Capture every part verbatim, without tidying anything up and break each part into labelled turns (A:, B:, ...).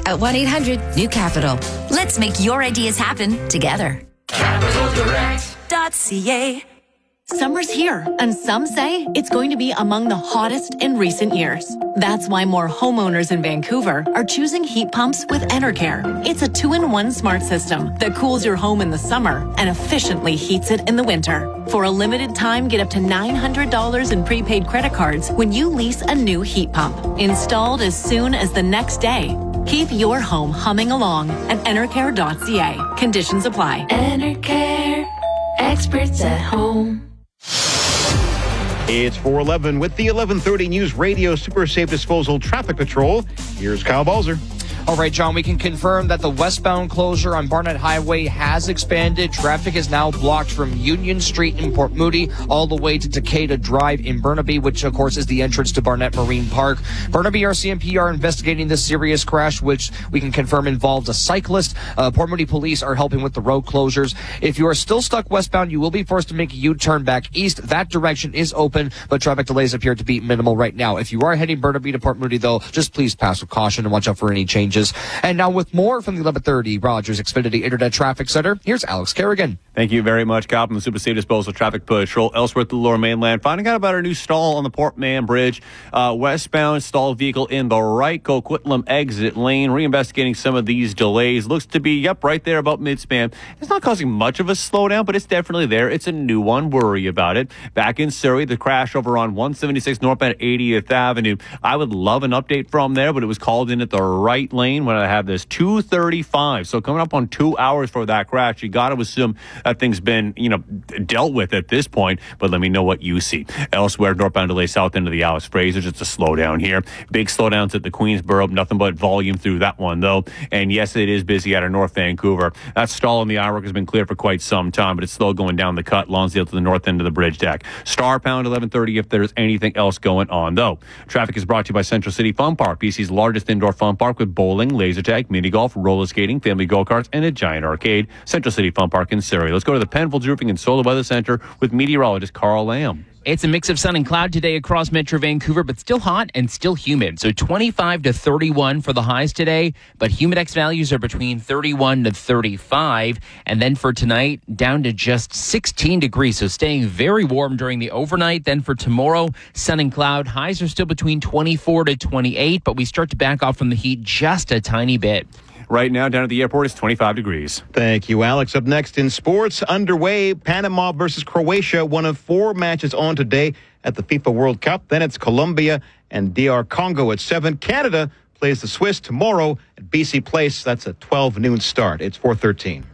A: at one eight hundred new capital. Let's make your ideas happen together.
B: capital direct dot c a.
C: Summer's here, and some say it's going to be among the hottest in recent years. That's why more homeowners in Vancouver are choosing heat pumps with Enercare. It's a two-in-one smart system that cools your home in the summer and efficiently heats it in the winter. For a limited time, get up to nine hundred dollars in prepaid credit cards when you lease a new heat pump. Installed as soon as the next day. Keep your home humming along at enercare dot c a. Conditions apply.
B: Enercare, experts at home.
D: It's four eleven with the eleven thirty News Radio Super Safe Disposal Traffic Patrol. Here's Kyle Balzer.
E: All right, John, we can confirm that the westbound closure on Barnett Highway has expanded. Traffic is now blocked from Union Street in Port Moody all the way to Takeda Drive in Burnaby, which, of course, is the entrance to Barnett Marine Park. Burnaby R C M P are investigating this serious crash, which we can confirm involved a cyclist. Uh, Port Moody police are helping with the road closures. If you are still stuck westbound, you will be forced to make a U-turn back east. That direction is open, but traffic delays appear to be minimal right now. If you are heading Burnaby to Port Moody, though, just please pass with caution and watch out for any changes. And now with more from the eleven thirty Rogers Xfinity Internet Traffic Center, here's Alex Kerrigan.
F: Thank you very much, Cop, from the Super Safe Disposal Traffic Patrol. Elsewhere at the Lower Mainland, finding out about our new stall on the Port Mann Bridge. Uh, westbound stalled vehicle in the right Coquitlam exit lane. Reinvestigating some of these delays. Looks to be, yep, right there about mid-span. It's not causing much of a slowdown, but it's definitely there. It's a new one. Worry about it. Back in Surrey, the crash over on one seventy-six northbound eightieth Avenue. I would love an update from there, but it was called in at the right lane when I have this two thirty-five. So coming up on two hours for that crash, you got to assume that thing's been, you know, dealt with at this point, but let me know what you see. Elsewhere, northbound delay south end of the Alice Fraser, just a slowdown here. Big slowdowns at the Queensboro, nothing but volume through that one though. And yes, it is busy out of North Vancouver. That stall on the I-Rock has been clear for quite some time, but it's still going down the cut, Lonsdale to the north end of the bridge deck. Star pound eleven thirty if there's anything else going on though. Traffic is brought to you by Central City Fun Park, B C's largest indoor fun park with bowling, laser tag, mini golf, roller skating, family go-karts, and a giant arcade. Central City Fun Park in Surrey. Let's go to the Penfolds Roofing and Solar Weather Center with meteorologist Carl Lamb.
G: It's a mix of sun and cloud today across Metro Vancouver, but still hot and still humid. So twenty-five to thirty-one for the highs today, but humidex values are between thirty-one to thirty-five. And then for tonight, down to just sixteen degrees. So staying very warm during the overnight. Then for tomorrow, sun and cloud. Highs are still between twenty-four to twenty-eight, but we start to back off from the heat just a tiny bit.
F: Right now, down at the airport, it's twenty-five degrees.
D: Thank you, Alex. Up next in sports, underway, Panama versus Croatia, one of four matches on today at the FIFA World Cup. Then it's Colombia and D R Congo at seven. Canada plays the Swiss tomorrow at B C Place. That's a twelve noon start. It's four thirteen.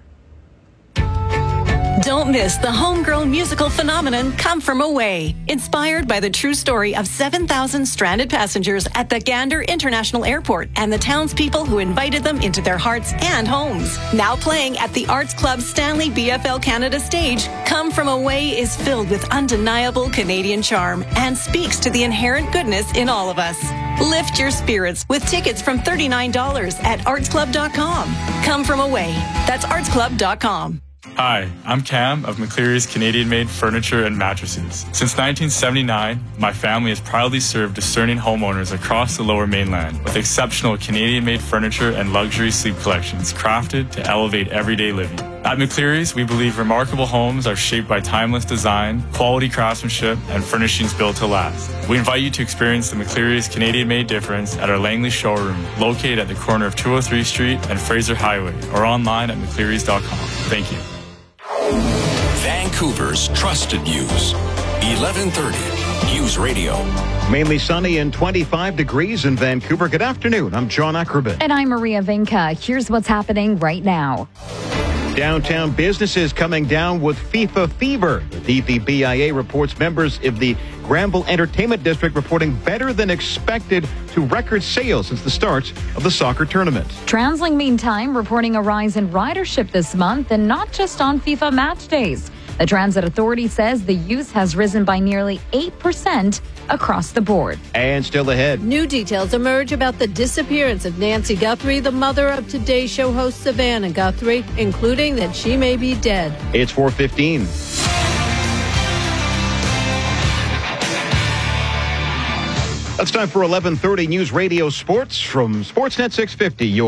C: Don't miss the homegrown musical phenomenon Come From Away, inspired by the true story of seven thousand stranded passengers at the Gander International Airport and the townspeople who invited them into their hearts and homes. Now playing at the Arts Club Stanley B F L Canada stage, Come From Away is filled with undeniable Canadian charm and speaks to the inherent goodness in all of us. Lift your spirits with tickets from thirty-nine dollars at arts club dot com. Come From Away. That's arts club dot com.
H: Hi, I'm Cam of McCleary's Canadian-made furniture and mattresses. Since nineteen seventy-nine, my family has proudly served discerning homeowners across the Lower Mainland with exceptional Canadian-made furniture and luxury sleep collections crafted to elevate everyday living. At McCleary's, we believe remarkable homes are shaped by timeless design, quality craftsmanship, and furnishings built to last. We invite you to experience the McCleary's Canadian-made difference at our Langley showroom, located at the corner of two oh three Street and Fraser Highway, or online at mcclearys dot com. Thank you.
I: Vancouver's trusted news. eleven thirty News Radio.
D: Mainly sunny and twenty-five degrees in Vancouver. Good afternoon. I'm John Ackerman.
J: And I'm Maria Vinca. Here's what's happening right now.
D: Downtown businesses coming down with FIFA fever. The D V B I A reports members of the Granville Entertainment District reporting better than expected to record sales since the start of the soccer tournament.
J: TransLink, meantime, reporting a rise in ridership this month, and not just on FIFA match days. The Transit Authority says the use has risen by nearly eight percent across the board.
D: And still ahead,
K: new details emerge about the disappearance of Nancy Guthrie, the mother of Today Show host Savannah Guthrie, including that she may be dead.
D: It's four fifteen. That's time for eleven thirty News Radio Sports from Sportsnet six fifty.